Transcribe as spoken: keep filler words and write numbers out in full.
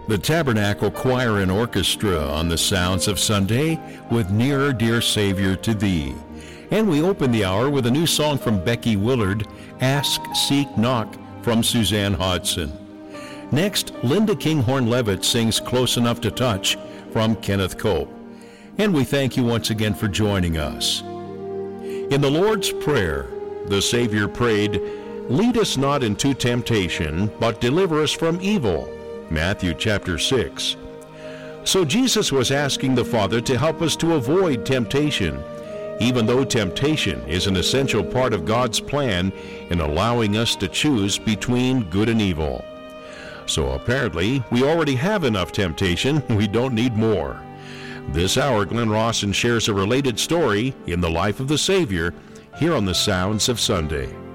The Tabernacle Choir and Orchestra on the Sounds of Sunday with Nearer, Dear Savior to Thee. And we open the hour with a new song from Becky Willard, Ask, Seek, Knock, from Suzanne Hodson. Next, Linda Kinghorn-Levitt sings Close Enough to Touch from Kenneth Cope. And we thank you once again for joining us. In the Lord's Prayer, the Savior prayed, Lead us not into temptation, but deliver us from evil. Matthew chapter six. So Jesus was asking the Father to help us to avoid temptation, even though temptation is an essential part of God's plan in allowing us to choose between good and evil. So apparently, we already have enough temptation. We don't need more. This hour, Glenn Rawson shares a related story in the life of the Savior here on the Sounds of Sunday.